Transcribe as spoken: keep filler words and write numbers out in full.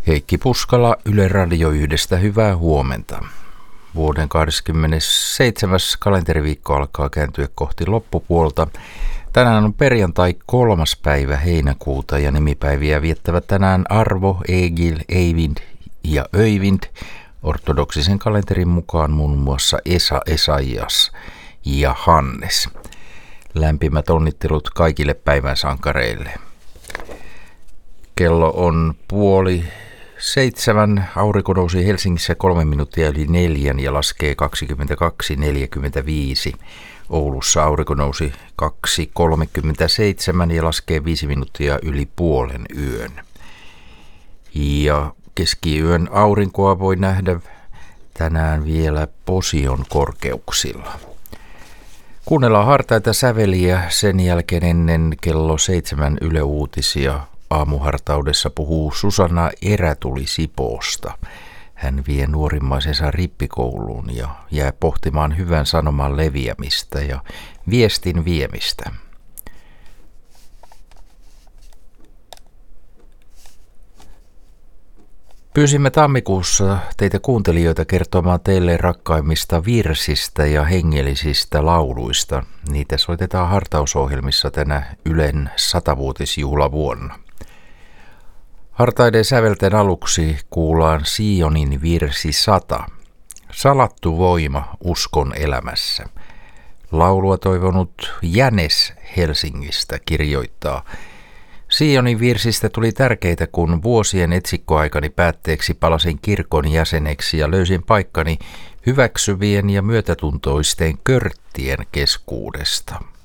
Heikki Puskala, Yle Radio yhdestä, hyvää huomenta. Vuoden kahdeskymmenesseitsemäs kalenteriviikko alkaa kääntyä kohti loppupuolta. Tänään on perjantai kolmas päivä heinäkuuta ja nimipäiviä viettävät tänään Arvo, Egil, Eivind ja Öyvind. Ortodoksisen kalenterin mukaan muun muassa Esa, Esaias ja Hannes. Lämpimät onnittelut kaikille päivän sankareille. Kello on puoli seitsemän, aurinko nousi Helsingissä kolme minuuttia yli neljän ja laskee kaksikymmentäkaksi neljäkymmentäviisi. Oulussa aurinko nousi kaksi kolmekymmentäseitsemän ja laskee viisi minuuttia yli puolen yön. Ja keskiyön aurinkoa voi nähdä tänään vielä Posion korkeuksilla. Kuunnellaan hartaita säveliä sen jälkeen ennen kello seitsemän Yle Uutisia. Aamuhartaudessa puhuu Susanna Erätuli Sipoosta. Hän vie nuorimmaisensa rippikouluun ja jää pohtimaan hyvän sanoman leviämistä ja viestin viemistä. Pyysimme tammikuussa teitä kuuntelijoita kertomaan teille rakkaimmista virsistä ja hengellisistä lauluista. Niitä soitetaan hartausohjelmissa tänä Ylen satavuotisjuhlavuonna. Hartaiden sävelten aluksi kuullaan Sionin virsi sata. Salattu voima uskon elämässä. Laulua toivonut Jänes Helsingistä kirjoittaa: Sionin virsistä tuli tärkeitä, kun vuosien etsikkoaikani päätteeksi palasin kirkon jäseneksi ja löysin paikkani hyväksyvien ja myötätuntoisten körttien keskuudesta.